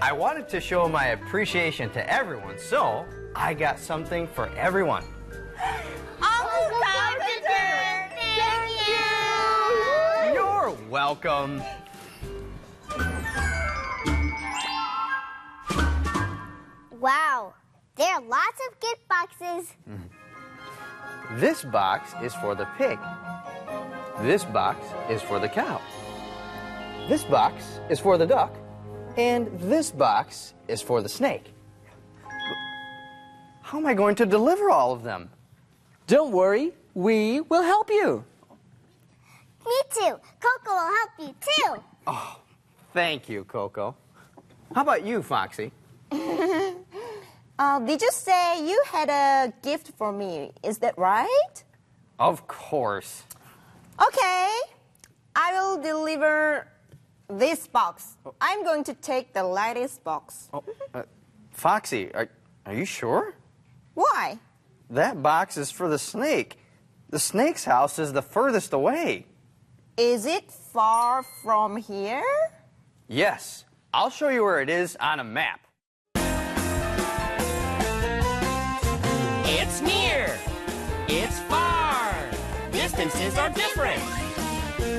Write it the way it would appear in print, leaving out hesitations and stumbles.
I wanted to show my appreciation to everyone, so I got something for everyone. Uncle Carpenter, thank you! You're welcome. Wow, there are lots of gift boxes. This box is for the pig. This box is for the cow. This box is for the duck. And this box is for the snake. How am I going to deliver all of them? Don't worry, we will help you. Me too. Coco will help you too. Oh, thank you, Coco. How about you, Foxy? Did you say you had a gift for me? Is that right? Of course. Okay. I will deliver this box. I'm going to take the lightest box. Oh, Foxy, are you sure? Why? That box is for the snake. The snake's house is the furthest away. Is it far from here? Yes, I'll show you where it is on a map. It's near. It's far. Distances are different.